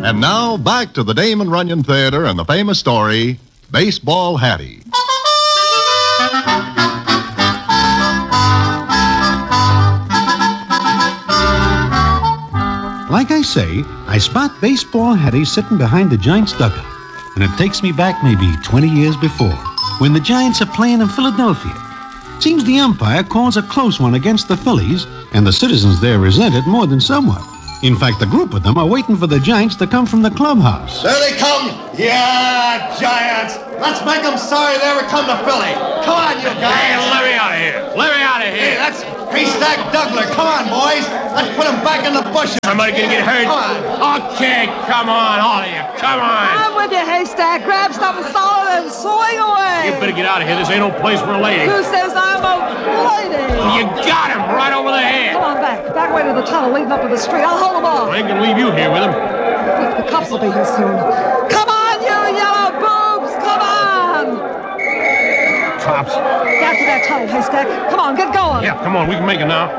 And now, back to the Damon Runyon Theater and the famous story, Baseball Hattie. Like I say, I spot Baseball Hattie sitting behind the Giants' dugout. And it takes me back maybe 20 years before, when the Giants are playing in Philadelphia. Seems the umpire calls a close one against the Phillies, and the citizens there resent it more than somewhat. In fact, a group of them are waiting for the Giants to come from the clubhouse. There they come! Yeah, Giants! Let's make them sorry they ever come to Philly. Come on, you guys! Hey, let me out of here! Let me out of here! Hey, that's Haystack Douglas. Come on, boys. Let's put him back in the bushes. Somebody gonna get hurt? Come on. Okay, come on, all of you. Come on. I'm with you, Haystack. Grab something solid and swing away. You better get out of here. This ain't no place for a lady. Who says I'm a lady? You got him right over the head. Come on back. Back way to the tunnel leading up to the street. I'll hold him off. I ain't gonna leave you here with him. Quick, the cops will be here soon. Come on, you yellow boobs. Come on. Cops. Back to that tunnel, Haystack. Come on, get going. Yeah, come on. We can make it now.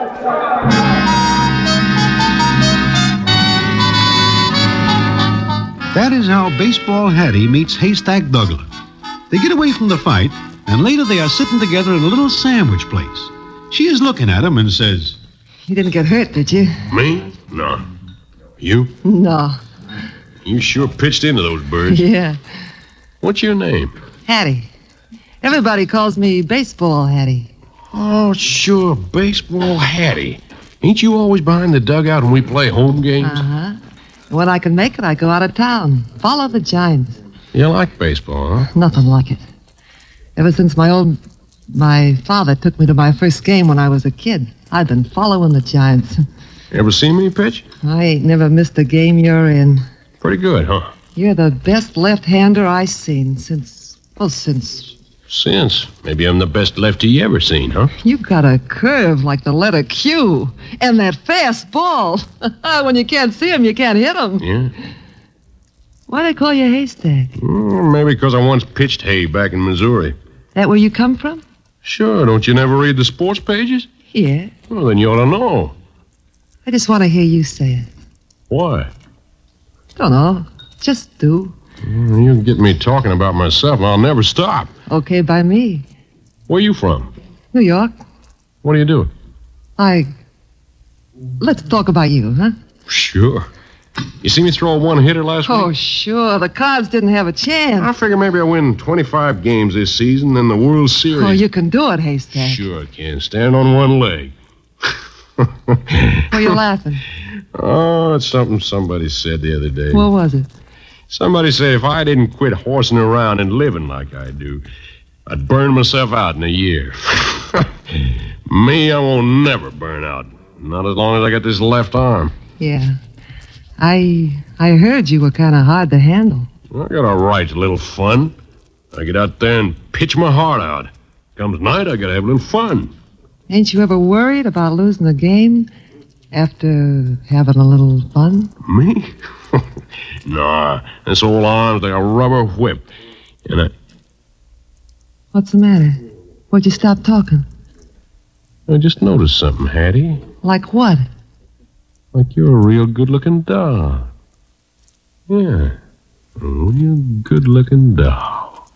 That is how Baseball Hattie meets Haystack Douglas. They get away from the fight, and later they are sitting together at a little sandwich place. She is looking at him and says, You didn't get hurt, did you? Me? No. You? No. You sure pitched into those birds. Yeah. What's your name? Hattie. Everybody calls me Baseball Hattie. Oh, sure. Baseball Hattie. Ain't you always behind the dugout when we play home games? Uh-huh. When I can make it, I go out of town. Follow the Giants. You like baseball, huh? Nothing like it. Ever since my father took me to my first game when I was a kid, I've been following the Giants. Ever seen me pitch? I ain't never missed a game you're in. Pretty good, huh? You're the best left-hander I seen since... Since. Maybe I'm the best lefty you ever seen, huh? You got a curve like the letter Q. And that fast ball. When you can't see him, you can't hit him. Yeah? Why they call you Haystack? Maybe because I once pitched hay back in Missouri. That where you come from? Sure, don't you never read the sports pages? Yeah. Well, then you ought to know. I just want to hear you say it. Why? Don't know. Just do. You get me talking about myself, and I'll never stop. Okay by me. Where you from? New York. What do you do? Let's talk about you, huh? Sure. You see me throw a one-hitter last Oh, week? sure. The Cards didn't have a I chance. figure maybe I win 25 games this season, then the World Series. Oh, you can do it, Haystack. Sure I can. Stand on one leg. Why are you laughing? Oh, it's something somebody said the other day. What was it? Somebody said if I didn't quit horsing around and living like I do, I'd burn myself out in a year. Me, I won't never burn out. Not as long as I got this left arm. Yeah. I heard you were kind of hard to handle. I got a right to a little fun. I get out there and pitch my heart out. Comes night, I gotta have a little fun. Ain't you ever worried about losing the game after having a little fun? Me? Nah, this old arm's like a rubber whip. And What's the matter? Why'd you stop talking? I just noticed something, Hattie. Like what? Like you're a real good-looking doll. Yeah, a real good-looking doll.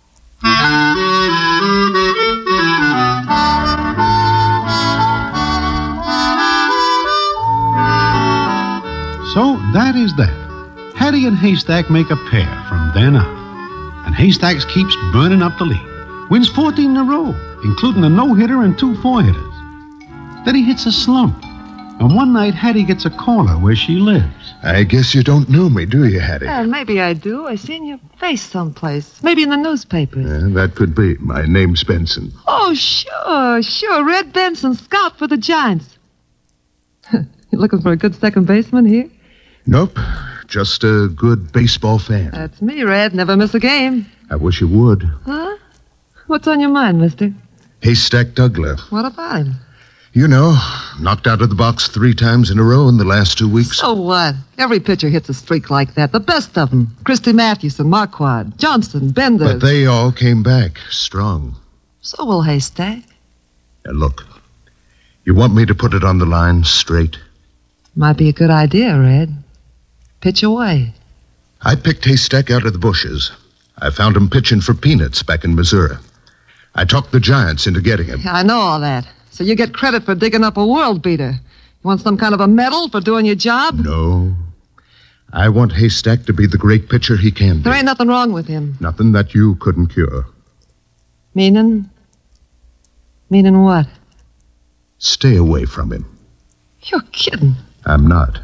So that is that. Hattie and Haystack make a pair from then on. And Haystacks keeps burning up the lead. Wins 14 in a row, including a no-hitter and 2 4-hitters. Then he hits a slump. And one night, Hattie gets a caller where she lives. I guess you don't know me, do you, Hattie? Maybe I do. I seen your face someplace. Maybe in the newspapers. That could be. My name's Benson. Oh, sure. Red Benson, scout for the Giants. You looking for a good second baseman here? Nope. Just a good baseball fan. That's me, Red. Never miss a game. I wish you would. Huh? What's on your mind, mister? Haystack Douglas. What about him? You know, knocked out of the box 3 times in a row in the last 2 weeks. So what? Every pitcher hits a streak like that. The best of them. Christy Mathewson, Marquardt, Johnson, Bender. But they all came back strong. So will Haystack. Now, look, you want me to put it on the line straight? Might be a good idea, Red. Pitch away. I picked Haystack out of the bushes. I found him pitching for peanuts back in Missouri. I talked the Giants into getting him. I know all that. So you get credit for digging up a world beater. You want some kind of a medal for doing your job? No. I want Haystack to be the great pitcher he can be. There ain't nothing wrong with him. Nothing that you couldn't cure. Meaning? Meaning what? Stay away from him. You're kidding. I'm not.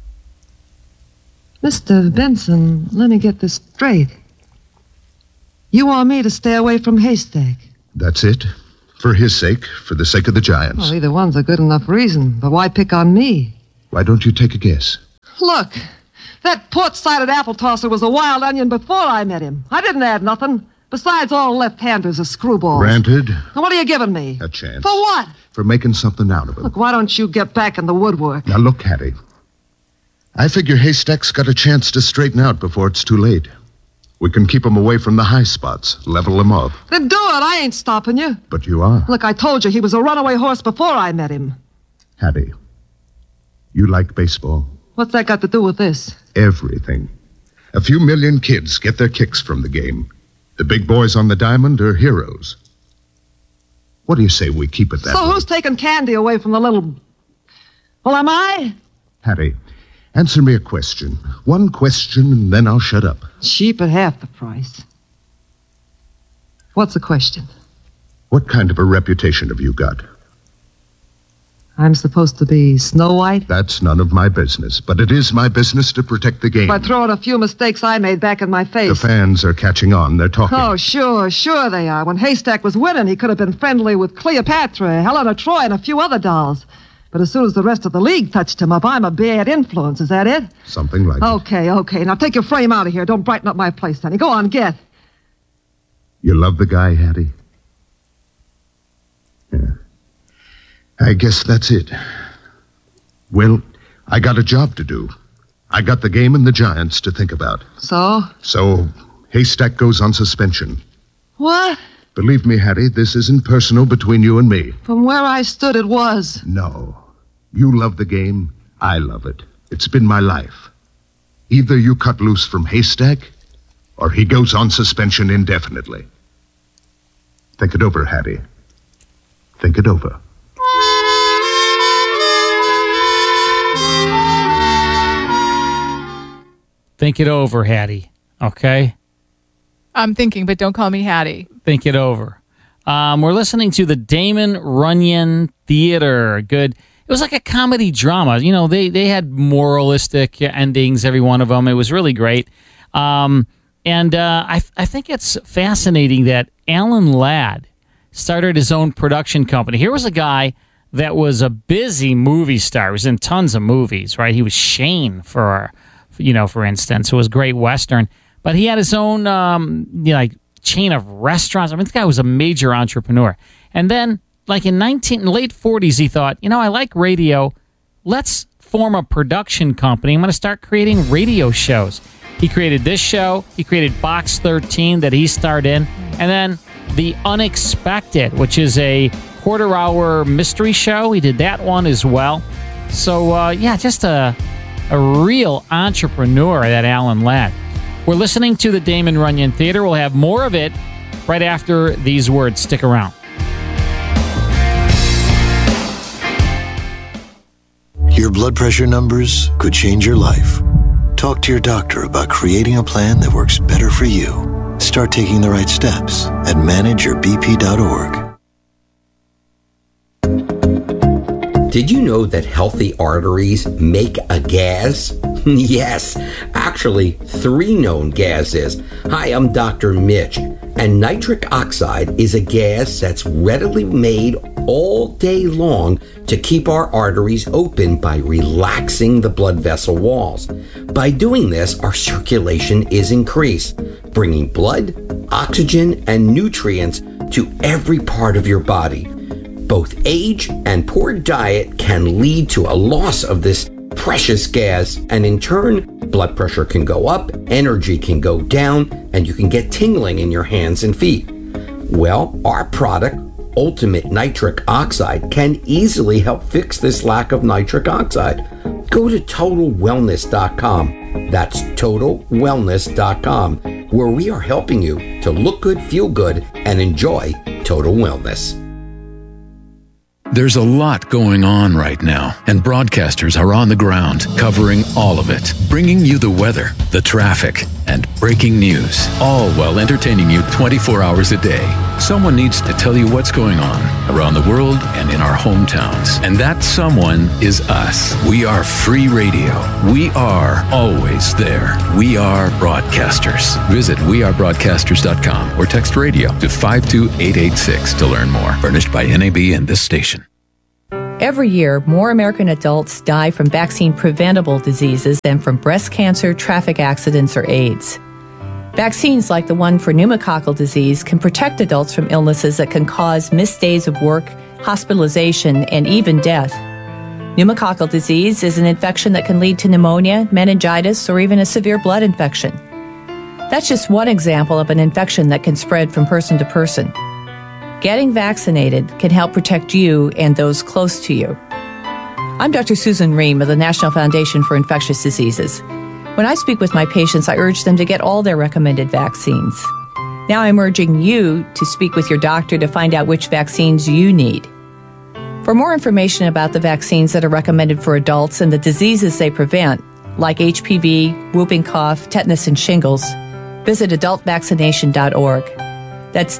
Mr. Benson, let me get this straight. You want me to stay away from Haystack? That's it. For his sake, for the sake of the Giants. Well, either one's a good enough reason, but why pick on me? Why don't you take a guess? Look, that port-sided apple tosser was a wild onion before I met him. I didn't add nothing. Besides, all left-handers are screwballs. Granted. Now, what are you giving me? A chance. For what? For making something out of him. Look, why don't you get back in the woodwork? Now, look, Hattie. I figure Haystack's got a chance to straighten out before it's too late. We can keep him away from the high spots, level him up. Then do it. I ain't stopping you. But you are. Look, I told you he was a runaway horse before I met him. Hattie, you like baseball? What's that got to do with this? Everything. A few million kids get their kicks from the game. The big boys on the diamond are heroes. What do you say we keep it that way? So who's taking candy away from the little... Well, am I? Hattie, answer me a question. One question, and then I'll shut up. Cheap at half the price. What's the question? What kind of a reputation have you got? I'm supposed to be Snow White? That's none of my business, but it is my business to protect the game. By throwing a few mistakes I made back in my face. The fans are catching on. They're talking. Oh, sure they are. When Haystack was winning, he could have been friendly with Cleopatra, Helena Troy, and a few other dolls. But as soon as the rest of the league touched him up, I'm a bad influence. Is that it? Something like it. Okay. Now take your frame out of here. Don't brighten up my place, honey. Go on, get. You love the guy, Hattie? Yeah. I guess that's it. Well, I got a job to do. I got the game and the Giants to think about. So, Haystack goes on suspension. What? Believe me, Hattie, this isn't personal between you and me. From where I stood, it was. No. You love the game. I love it. It's been my life. Either you cut loose from Haystack, or he goes on suspension indefinitely. Think it over, Hattie. Think it over. Think it over, Hattie. Okay? I'm thinking, but don't call me Hattie. Think it over. We're listening to the Damon Runyon Theater. Good. It was like a comedy drama. You know, they had moralistic endings, every one of them. It was really great. I think it's fascinating that Alan Ladd started his own production company. Here was a guy that was a busy movie star. He was in tons of movies, right? He was Shane for instance. It was Great Western. But he had his own, chain of restaurants. I mean, this guy was a major entrepreneur. And then, like in late 40s, he thought, I like radio. Let's form a production company. I'm going to start creating radio shows. He created this show. He created Box 13 that he starred in. And then The Unexpected, which is a quarter-hour mystery show. He did that one as well. So, just a real entrepreneur, that Alan Ladd. We're listening to the Damon Runyon Theater. We'll have more of it right after these words. Stick around. Your blood pressure numbers could change your life. Talk to your doctor about creating a plan that works better for you. Start taking the right steps at manageyourbp.org. Did you know that healthy arteries make a gas? Yes, actually 3 known gases. Hi, I'm Dr. Mitch, and nitric oxide is a gas that's readily made all day long to keep our arteries open by relaxing the blood vessel walls. By doing this, our circulation is increased, bringing blood, oxygen, and nutrients to every part of your body. Both age and poor diet can lead to a loss of this precious gas, and in turn, blood pressure can go up, energy can go down, and you can get tingling in your hands and feet. Well, our product, Ultimate Nitric Oxide, can easily help fix this lack of nitric oxide. Go to TotalWellness.com. That's TotalWellness.com, where we are helping you to look good, feel good, and enjoy total wellness. There's a lot going on right now, and broadcasters are on the ground covering all of it, bringing you the weather, the traffic, and breaking news, all while entertaining you 24 hours a day. Someone needs to tell you what's going on around the world and in our hometowns, and that someone is us. We are free radio. We are always there. We are broadcasters. Visit wearebroadcasters.com or text radio to 52886 to learn more. Furnished by NAB and this station. Every year, more American adults die from vaccine-preventable diseases than from breast cancer, traffic accidents, or AIDS. Vaccines like the one for pneumococcal disease can protect adults from illnesses that can cause missed days of work, hospitalization, and even death. Pneumococcal disease is an infection that can lead to pneumonia, meningitis, or even a severe blood infection. That's just one example of an infection that can spread from person to person. Getting vaccinated can help protect you and those close to you. I'm Dr. Susan Ream of the National Foundation for Infectious Diseases. When I speak with my patients, I urge them to get all their recommended vaccines. Now I'm urging you to speak with your doctor to find out which vaccines you need. For more information about the vaccines that are recommended for adults and the diseases they prevent, like HPV, whooping cough, tetanus, and shingles, visit adultvaccination.org. That's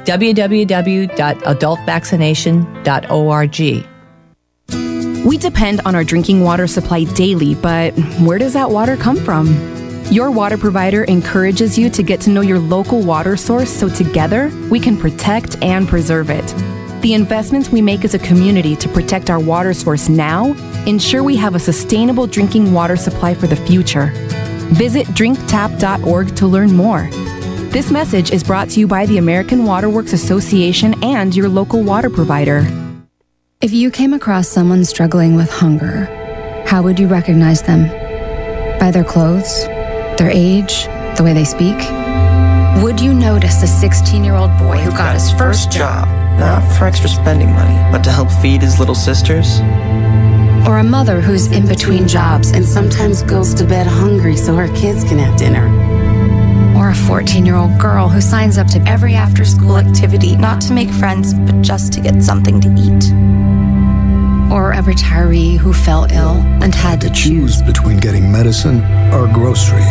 www.adultvaccination.org. We depend on our drinking water supply daily, but where does that water come from? Your water provider encourages you to get to know your local water source so together we can protect and preserve it. The investments we make as a community to protect our water source now ensure we have a sustainable drinking water supply for the future. Visit drinktap.org to learn more. This message is brought to you by the American Water Works Association and your local water provider. If you came across someone struggling with hunger, how would you recognize them? By their clothes, their age, the way they speak? Would you notice a 16-year-old boy who got his first job? Not for extra spending money, but to help feed his little sisters? Or a mother who's in between jobs and sometimes goes to bed hungry so her kids can have dinner? Or a 14-year-old girl who signs up to every after-school activity, not to make friends, but just to get something to eat. Or a retiree who fell ill and had to choose between getting medicine or groceries.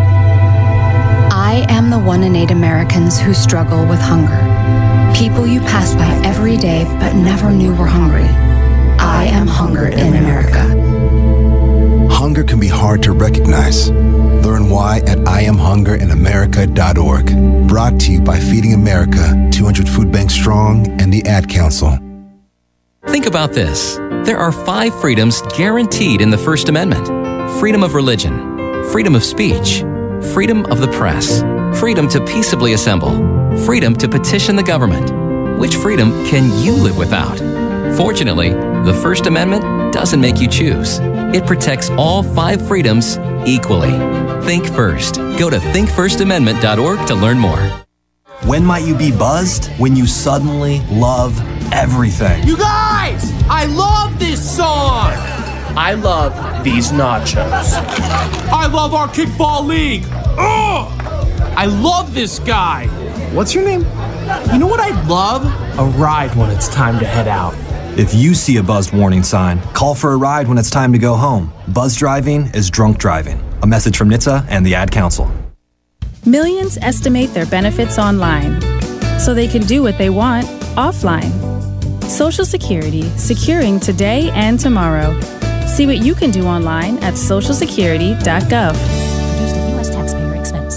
I am the 1 in 8 Americans who struggle with hunger. People you pass by every day but never knew were hungry. I am hunger in America. Hunger can be hard to recognize. Learn why at IamHungerInAmerica.org. Brought to you by Feeding America, 200 Food Banks Strong, and the Ad Council. Think about this. There are 5 freedoms guaranteed in the First Amendment. Freedom of religion, freedom of speech, freedom of the press, freedom to peaceably assemble, freedom to petition the government. Which freedom can you live without? Fortunately, the First Amendment doesn't make you choose. It protects all 5 freedoms equally. Think first. Go to thinkfirstamendment.org to learn more. When might you be buzzed? When you suddenly love everything. You guys! I love this song! I love these nachos. I love our kickball league. Ugh! I love this guy. What's your name? You know what I'd love? A ride when it's time to head out. If you see a buzzed warning sign, call for a ride when it's time to go home. Buzz driving is drunk driving. A message from NHTSA and the Ad Council. Millions estimate their benefits online, so they can do what they want offline. Social Security, securing today and tomorrow. See what you can do online at socialsecurity.gov. Produced at U.S. taxpayer expense.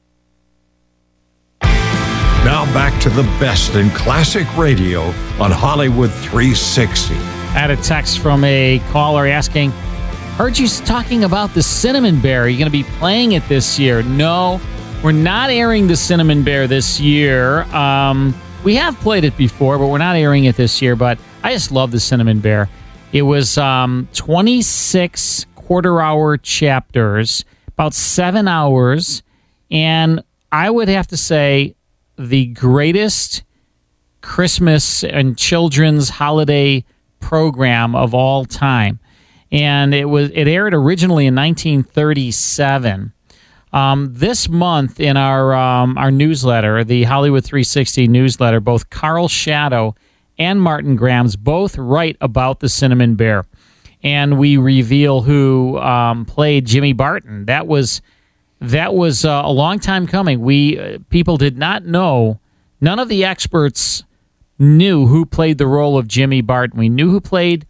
Now back to the best in classic radio on Hollywood 360. I had a text from a caller asking, heard you talking about the Cinnamon Bear. Are you going to be playing it this year? No, we're not airing the Cinnamon Bear this year. We have played it before, but we're not airing it this year. But I just love the Cinnamon Bear. It was 26 quarter-hour chapters, about 7 hours, and I would have to say the greatest Christmas and children's holiday program of all time. and it aired originally in 1937. This month in our newsletter, the Hollywood 360 newsletter, both Carl Shadow and Martin Grams both write about the Cinnamon Bear, and we reveal who played Jimmy Barton. That was a long time coming. People did not know. None of the experts knew who played the role of Jimmy Barton. We knew who played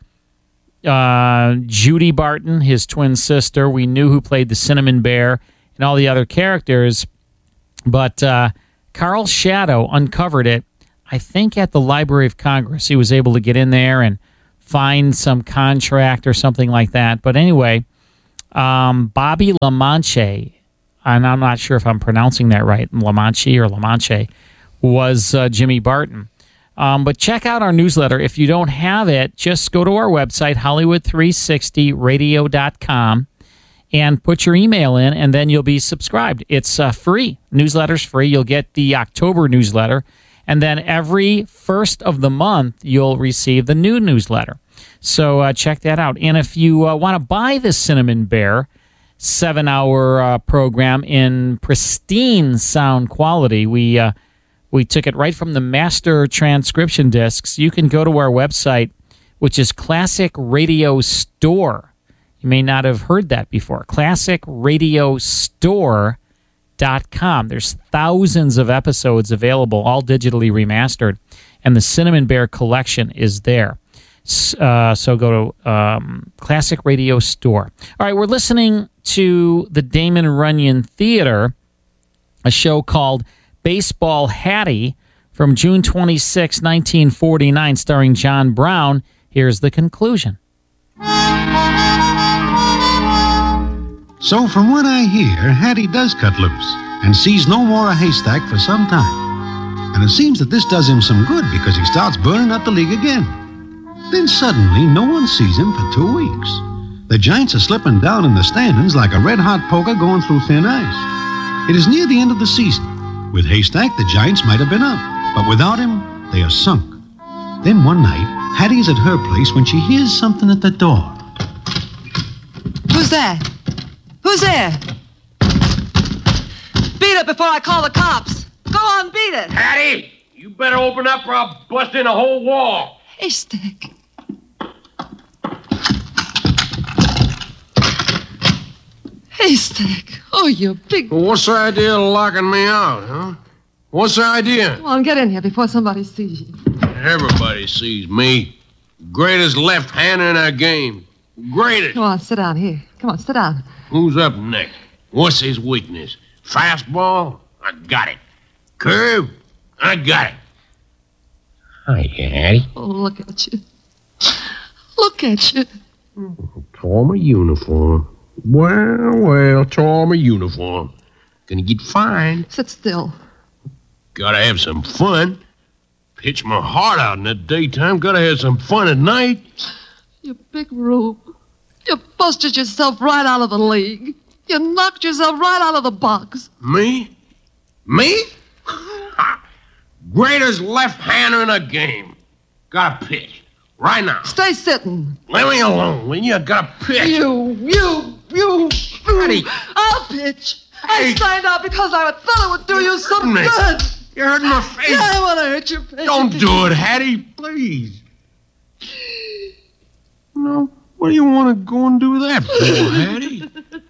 Judy Barton, his twin sister. We knew who played the Cinnamon Bear and all the other characters. But Carl Shadow uncovered it, I think, at the Library of Congress. He was able to get in there and find some contract or something like that. But anyway, Bobby LaManche, and I'm not sure if I'm pronouncing that right, LaManche or LaManche, was Jimmy Barton. But check out our newsletter. If you don't have it, just go to our website, Hollywood360radio.com, and put your email in, and then you'll be subscribed. It's free. Newsletter's free. You'll get the October newsletter, and then every first of the month, you'll receive the new newsletter. So check that out. And if you want to buy the Cinnamon Bear 7-hour program in pristine sound quality, we took it right from the master transcription discs. You can go to our website, which is Classic Radio Store. You may not have heard that before. ClassicRadiostore.com. There's thousands of episodes available, all digitally remastered, and the Cinnamon Bear collection is there. So go to Classic Radio Store. All right, we're listening to the Damon Runyon Theater, a show called Baseball Hattie from June 26, 1949, starring John Brown. Here's the conclusion. So from what I hear, Hattie does cut loose and sees no more a haystack for some time. And it seems that this does him some good because he starts burning up the league again. Then suddenly, no one sees him for 2 weeks. The Giants are slipping down in the standings like a red-hot poker going through thin ice. It is near the end of the season. With Haystack, the Giants might have been up, but without him, they are sunk. Then one night, Hattie is at her place when she hears something at the door. Who's there? Who's there? Beat it before I call the cops. Go on, beat it. Hattie, you better open up or I'll bust in a whole wall. Haystack. Haystack. Oh, you big... Well, what's the idea of locking me out, huh? What's the idea? Come on, get in here before somebody sees you. Everybody sees me. Greatest left-hander in our game. Greatest. Come on, sit down here. Come on, sit down. Who's up next? What's his weakness? Fastball? I got it. Curve? I got it. Hi, Hattie. Oh, look at you. Look at you. Tore my uniform. Well, tore my uniform. Gonna get fined. Sit still. Gotta have some fun. Pitch my heart out in the daytime. Gotta have some fun at night. You big rube. You busted yourself right out of the league. You knocked yourself right out of the box. Me? Me? Greatest left-hander in the game. Gotta pitch. Right now. Stay sitting. Let me alone, will you? Gotta pitch. You. Hattie. I'll pitch. I signed out because I thought it would do you some good. You're hurting my face. Yeah, I want to hurt your face. Don't do it, Hattie, please. No, what do you want to go and do that for, Hattie?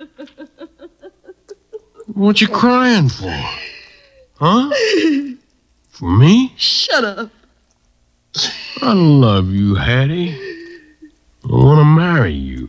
What you crying for? Huh? For me? Shut up. I love you, Hattie. I want to marry you.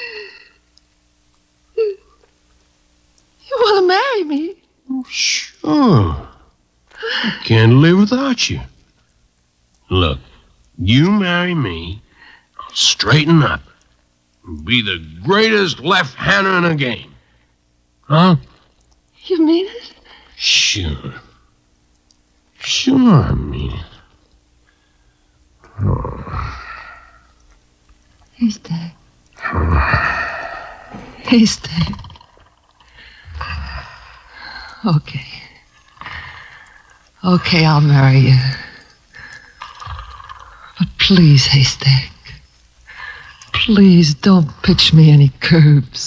You want to marry me? Oh, sure. I can't live without you. Look, you marry me, I'll straighten up and be the greatest left-hander in the game. Huh? You mean it? Sure. Sure, I mean it. Oh. Haystack. Haystack. Okay. Okay, I'll marry you. But please, Haystack. Please don't pitch me any curves.